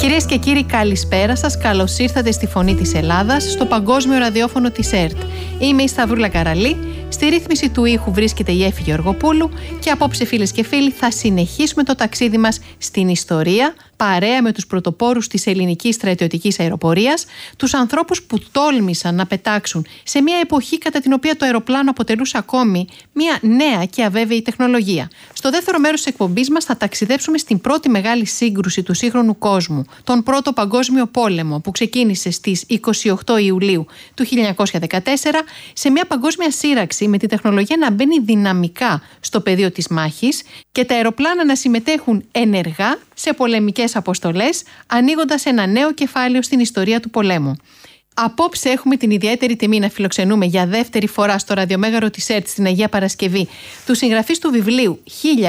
Κυρίες και κύριοι, καλησπέρα σας. Καλώς ήρθατε στη Φωνή της Ελλάδας, στο παγκόσμιο ραδιόφωνο της ΕΡΤ. Είμαι η Σταυρούλα Καραλή. Στη ρύθμιση του ήχου βρίσκεται η Έφη Γεωργοπούλου και απόψε, φίλες και φίλοι, θα συνεχίσουμε το ταξίδι μας στην ιστορία, παρέα με τους πρωτοπόρους της ελληνικής στρατιωτικής αεροπορίας, τους ανθρώπους που τόλμησαν να πετάξουν σε μια εποχή κατά την οποία το αεροπλάνο αποτελούσε ακόμη μια νέα και αβέβαιη τεχνολογία. Στο δεύτερο μέρος της εκπομπής μας θα ταξιδέψουμε στην πρώτη μεγάλη σύγκρουση του σύγχρονου κόσμου, τον Πρώτο Παγκόσμιο Πόλεμο, που ξεκίνησε στις 28 Ιουλίου του 1914 σε μια παγκόσμια σύραξη με τη τεχνολογία να μπαίνει δυναμικά στο πεδίο της μάχης και τα αεροπλάνα να συμμετέχουν ενεργά σε πολεμικές αποστολές, ανοίγοντας ένα νέο κεφάλαιο στην ιστορία του πολέμου. Απόψε έχουμε την ιδιαίτερη τιμή να φιλοξενούμε για δεύτερη φορά στο ραδιομέγαρο της ΕΡΤ στην Αγία Παρασκευή του συγγραφείς του βιβλίου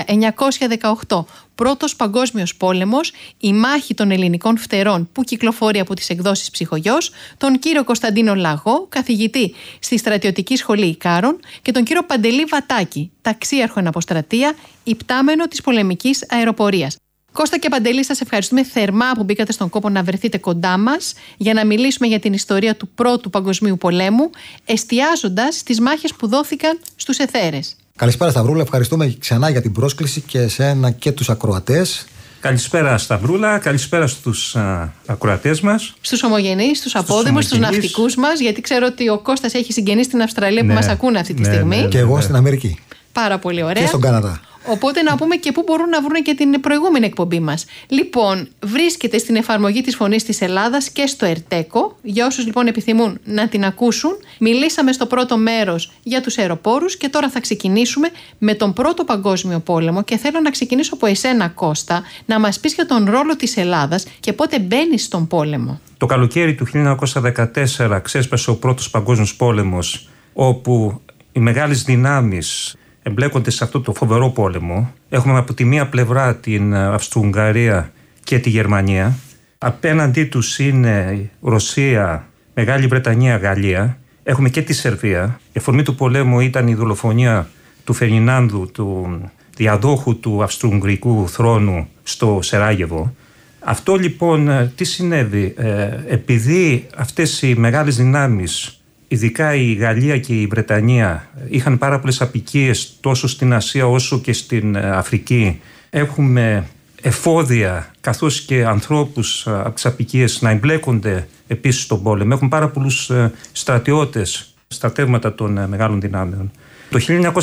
1918 Πρώτος Παγκόσμιος Πόλεμος, η μάχη των ελληνικών φτερών, που κυκλοφορεί από τις εκδόσεις Ψυχογιός, τον κύριο Κωνσταντίνο Λαγό, καθηγητή στη Στρατιωτική Σχολή Ικάρων, και τον κύριο Παντελή Βατάκη, ταξίαρχο εν αποστρατεία, υπτάμενο της πολεμικής αεροπορίας. Κώστα και Παντελή, σας ευχαριστούμε θερμά που μπήκατε στον κόπο να βρεθείτε κοντά μας για να μιλήσουμε για την ιστορία του Πρώτου Παγκοσμίου Πολέμου, εστιάζοντας στις μάχες που δόθηκαν στους εθέρες. Καλησπέρα, Σταυρούλα. Ευχαριστούμε ξανά για την πρόσκληση και εσένα και τους ακροατές. Καλησπέρα, Σταυρούλα. Καλησπέρα στους ακροατές μας. Στους ομογενείς, στους απόδημους, στους ναυτικούς μας, γιατί ξέρω ότι ο Κώστας έχει συγγενείς στην Αυστραλία που μας ακούνε αυτή τη στιγμή. Και εγώ στην Αμερική. Πάρα πολύ ωραία. Και στον Καναδά. Οπότε να πούμε και πού μπορούν να βρουν και την προηγούμενη εκπομπή μας. Λοιπόν, βρίσκεται στην εφαρμογή της Φωνής της Ελλάδας και στο ΕΡΤΕΚΟ. Για όσους λοιπόν επιθυμούν να την ακούσουν, μιλήσαμε στο πρώτο μέρος για τους αεροπόρους και τώρα θα ξεκινήσουμε με τον Πρώτο Παγκόσμιο Πόλεμο και θέλω να ξεκινήσω από εσένα, Κώστα, να μας πεις για τον ρόλο της Ελλάδας και πότε μπαίνεις στον πόλεμο. Το καλοκαίρι του 1914 ξέσπασε ο Πρώτος Παγκόσμιος Πόλεμος, όπου οι μεγάλες δυνάμεις εμπλέκονται σε αυτό το φοβερό πόλεμο. Έχουμε από τη μία πλευρά την Αυστρο-Ουγγαρία και τη Γερμανία. Απέναντί τους είναι Ρωσία, Μεγάλη Βρετανία, Γαλλία. Έχουμε και τη Σερβία. Η αφορμή του πολέμου ήταν η δολοφονία του Φερνινάνδου, του διαδόχου του Αυστρο-Ουγγρικού θρόνου στο Σεράγεβο. Αυτό λοιπόν τι συνέβη? Επειδή αυτές οι μεγάλες δυνάμεις, ειδικά η Γαλλία και η Βρετανία, είχαν πάρα πολλές αποικίες τόσο στην Ασία όσο και στην Αφρική. Έχουμε εφόδια καθώς και ανθρώπους από τις αποικίες να εμπλέκονται επίσης στον πόλεμο. Έχουν πάρα πολλούς στρατιώτες, στρατεύματα των μεγάλων δυνάμεων. Το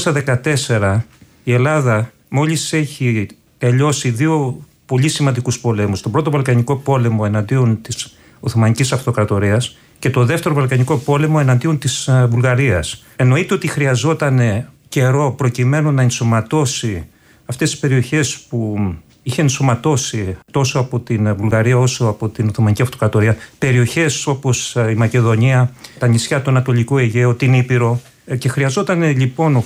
1914 η Ελλάδα μόλις έχει τελειώσει δύο πολύ σημαντικούς πολέμους. Τον Πρώτο Βαλκανικό Πόλεμο εναντίον της Οθωμανικής Αυτοκρατορίας και το Δεύτερο Βαλκανικό Πόλεμο εναντίον της Βουλγαρίας. Εννοείται ότι χρειαζόταν καιρό προκειμένου να ενσωματώσει αυτές τις περιοχές που είχε ενσωματώσει τόσο από την Βουλγαρία όσο από την Οθωμανική Αυτοκρατορία, περιοχές όπως η Μακεδονία, τα νησιά του Ανατολικού Αιγαίου, την Ήπειρο, και χρειαζόταν λοιπόν ο